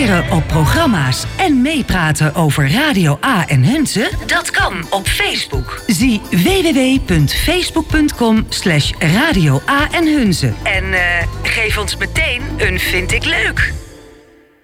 Reageren op programma's en meepraten over Radio A en Hunze? Dat kan op Facebook. Zie www.facebook.com/Radio A en Hunze. En geef ons meteen een vind ik leuk.